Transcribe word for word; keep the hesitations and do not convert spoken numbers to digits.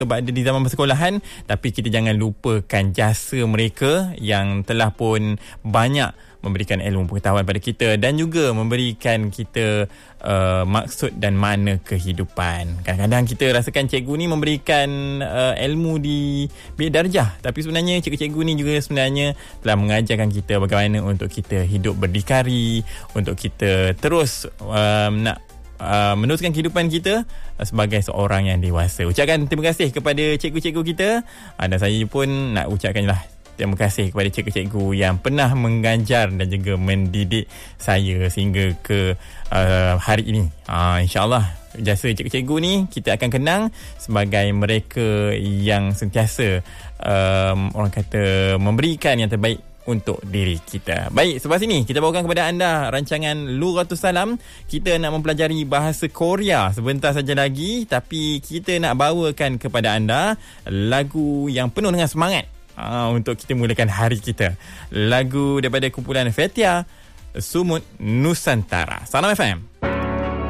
berada di zaman persekolahan, tapi kita jangan lupakan jasa mereka yang telah pun banyak memberikan ilmu pengetahuan pada kita dan juga memberikan kita uh, maksud dan makna kehidupan. Kadang-kadang kita rasakan cikgu ni memberikan uh, ilmu di bilik darjah, tapi sebenarnya cikgu-cikgu ni juga sebenarnya telah mengajarkan kita bagaimana untuk kita hidup berdikari, untuk kita terus um, nak Uh, meneruskan kehidupan kita uh, sebagai seorang yang dewasa. Ucapkan terima kasih kepada cikgu-cikgu kita, uh, dan saya pun nak ucapkanlah terima kasih kepada cikgu-cikgu yang pernah mengajar dan juga mendidik saya sehingga ke uh, hari ini. uh, InsyaAllah jasa cikgu-cikgu ni kita akan kenang sebagai mereka yang sentiasa um, orang kata memberikan yang terbaik untuk diri kita. Baik, sebelah sini kita bawakan kepada anda rancangan Lughatus Salam. Kita nak mempelajari bahasa Korea sebentar saja lagi, tapi kita nak bawakan kepada anda lagu yang penuh dengan semangat aa, untuk kita mulakan hari kita. Lagu daripada kumpulan Fetia, Sumut Nusantara. Salam F M.